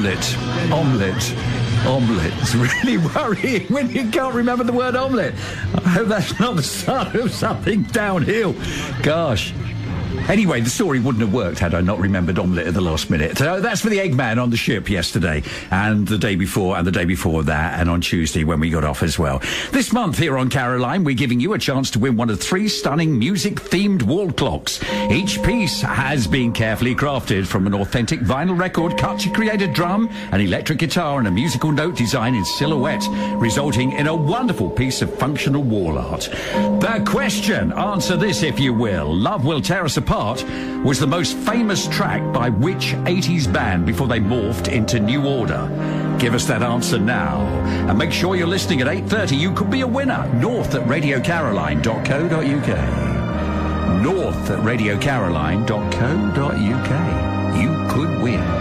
Omelette. It's really worrying when you can't remember the word omelette. I hope that's not the start of something downhill. Gosh. Anyway, the story wouldn't have worked had I not remembered omelette at the last minute. So that's for the Eggman on the ship yesterday and the day before and the day before that and on Tuesday when we got off as well. This month here on Caroline, we're giving you a chance to win one of 3 stunning music-themed wall clocks. Each piece has been carefully crafted from an authentic vinyl record cut to create a drum, an electric guitar and a musical note design in silhouette, resulting in a wonderful piece of functional wall art. The question, answer this if you will. Love Will Tear Us Apart was the most famous track by which 80s band before they morphed into New Order? Give us that answer now. And make sure you're listening at 8:30. You could be a winner. north@radiocaroline.co.uk. north@radiocaroline.co.uk. You could win.